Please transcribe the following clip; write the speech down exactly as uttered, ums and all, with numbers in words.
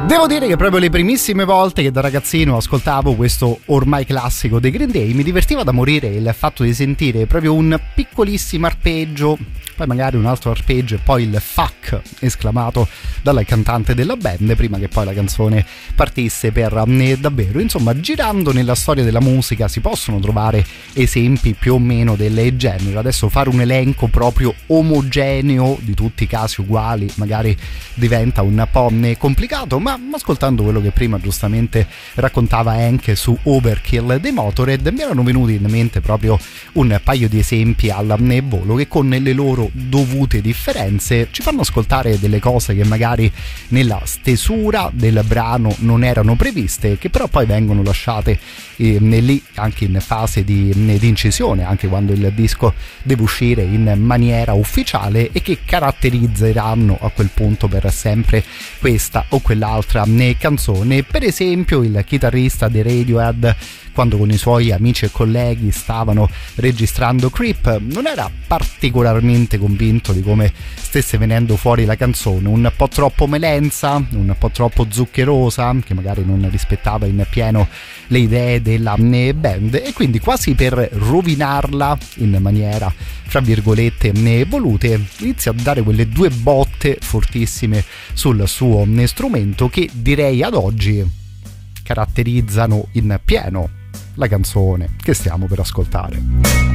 Devo dire che proprio le primissime volte che da ragazzino ascoltavo questo ormai classico dei Green Day mi divertiva da morire il fatto di sentire proprio un piccolissimo arpeggio, poi magari un altro arpeggio e poi il fuck esclamato dal cantante della band prima che poi la canzone partisse per eh, davvero. Insomma, girando nella storia della musica si possono trovare esempi più o meno del genere. Adesso fare un elenco proprio omogeneo di tutti i casi uguali magari diventa un po' complicato, ma ascoltando quello che prima giustamente raccontava anche su Overkill dei Motorhead mi erano venuti in mente proprio un paio di esempi al volo che con le loro dovute differenze ci fanno ascoltare delle cose che magari nella stesura del brano non erano previste, che però poi vengono lasciate eh, lì anche in fase di, di incisione, anche quando il disco deve uscire in maniera ufficiale, e che caratterizzeranno a quel punto per sempre questa o quell'altra canzone. Per esempio il chitarrista dei Radiohead, quando con i suoi amici e colleghi stavano registrando Creep, non era particolarmente convinto di come stesse venendo fuori la canzone, un po' troppo melenza, un po' troppo zuccherosa, che magari non rispettava in pieno le idee della band, e quindi quasi per rovinarla in maniera fra virgolette volute inizia a dare quelle due botte fortissime sul suo strumento che direi ad oggi caratterizzano in pieno la canzone che stiamo per ascoltare.